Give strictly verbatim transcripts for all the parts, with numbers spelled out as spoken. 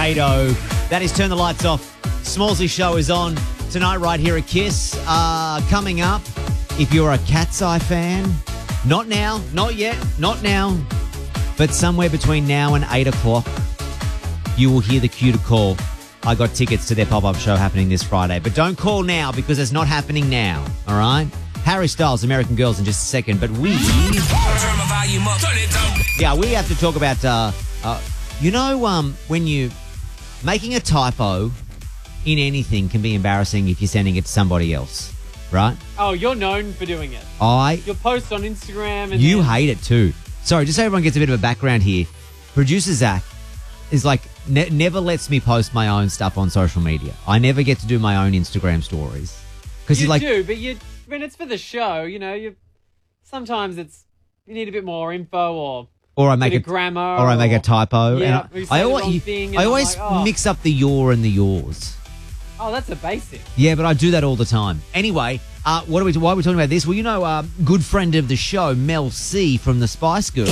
Kato. That is Turn the Lights Off. Smallsy show is on tonight right here at Kiss. Uh, coming up, if you're a Cat's Eye fan, not now, not yet, not now, but somewhere between now and eight o'clock, you will hear the cue to call. I got tickets to their pop-up show happening this Friday, but don't call now because it's not happening now, all right? Harry Styles, American Girls in just a second, but we... Turn my volume up. Turn it down. Yeah, we have to talk about, uh, uh, you know, um, when you... Making a typo in anything can be embarrassing if you're sending it to somebody else, right? Oh, you're known for doing it. I... You'll post on Instagram and You then... hate it too. Sorry, just so everyone gets a bit of a background here. Producer Zach is like, ne- never lets me post my own stuff on social media. I never get to do my own Instagram stories. Because You he's like... do, but you... when it's for the show, you know, you sometimes it's you need a bit more info or Or I make bit a of grammar, or I make a typo. Yeah, and we I, say I the always, wrong thing and I I'm always like, oh. mix up the your and the yours. Oh, that's a basic. Yeah, but I do that all the time. Anyway, uh, what are we? Why are we talking about this? Well, you know, uh, good friend of the show, Mel C from the Spice Girls.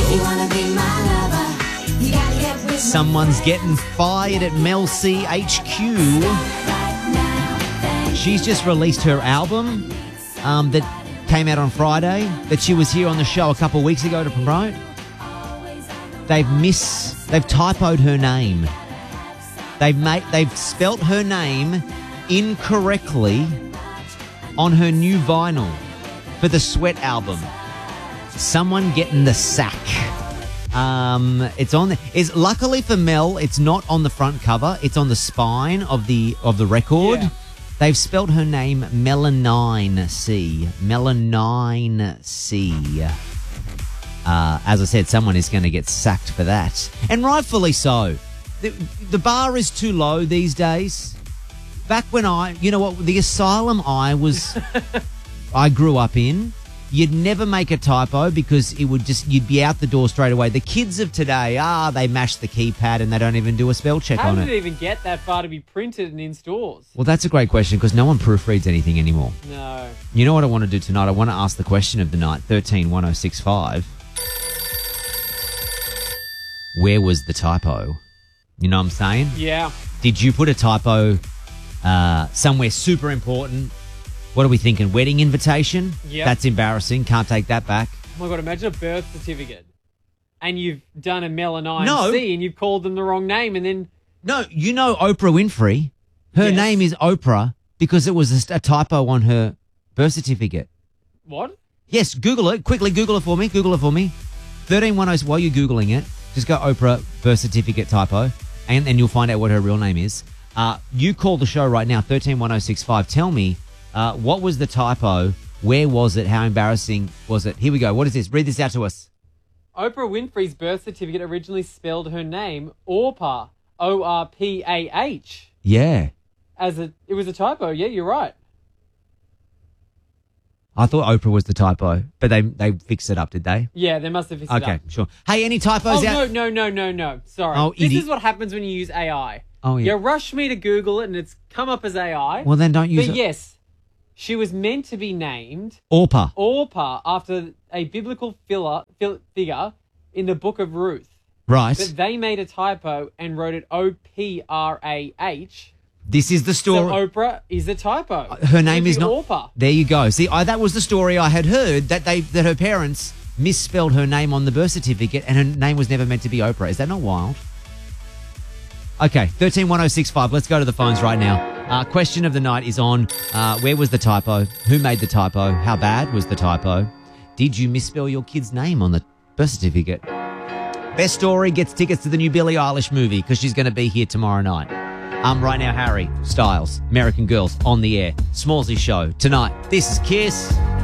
Someone's getting fired at Mel C H Q. She's just released her album um, that came out on Friday that she was here on the show a couple of weeks ago to promote. They've miss, they've typoed her name. They've made, they've spelt her name incorrectly on her new vinyl for the Sweat album. Someone getting the sack. Um, it's on. The, it's luckily for Mel, it's not on the front cover. It's on the spine of the of the record. Yeah. They've spelled her name Melanine C. Melanine C. Uh, as I said, someone is going to get sacked for that. And rightfully so. The, the bar is too low these days. Back when I, you know what, the asylum I was, I grew up in, you'd never make a typo because it would just, you'd be out the door straight away. The kids of today, ah, they mash the keypad and they don't even do a spell check How on did it. it even get that far to be printed and in stores? Well, that's a great question because no one proofreads anything anymore. No. You know what I want to do tonight? I want to ask the question of the night, thirteen one oh six five. Where was the typo? You know what I'm saying? Yeah. Did you put a typo uh, somewhere super important? What are we thinking? Wedding invitation? Yep. That's embarrassing. Can't take that back. Oh my God, imagine a birth certificate and you've done a melanine No. C and you've called them the wrong name and then... No, you know Oprah Winfrey. Her Yes. name is Oprah because it was a, a typo on her birth certificate. What? Yes, Google it. Quickly Google it for me. Google it for me. thirteen ten, while you're Googling it, just go Oprah birth certificate typo and then you'll find out what her real name is. Uh, you call the show right now, thirteen ten oh six five. Tell me, uh, what was the typo? Where was it? How embarrassing was it? Here we go. What is this? Read this out to us. Oprah Winfrey's birth certificate originally spelled her name Orpah, O R P A H. Yeah. As a, it was a typo. Yeah, you're right. I thought Oprah was the typo, but they they fixed it up, did they? Yeah, they must have fixed it Okay, up. sure. Hey, any typos Oh, out? no, no, no, no, no. Sorry. Oh, this idiot. is what happens when you use A I. Oh, yeah. You rush me to Google it and it's come up as A I. Well, then don't use But it. yes, she was meant to be named Orpah. Orpah after a biblical filler, fil- figure in the book of Ruth. Right. But they made a typo and wrote it O P R A H. This is the So story. Oprah is a typo. Her name It is should be not. Orpah. There you go. See, I, that was the story I had heard that they that her parents misspelled her name on the birth certificate, and her name was never meant to be Oprah. Is that not wild? Okay, thirteen ten oh six five. Let's go to the phones right now. Uh, question of the night is on. Uh, where was the typo? Who made the typo? How bad was the typo? Did you misspell your kid's name on the birth certificate? Best story gets tickets to the new Billie Eilish movie because she's going to be here tomorrow night. Um, right now, Harry Styles, American Girls on the air. Smallsy show tonight. This is Kiss.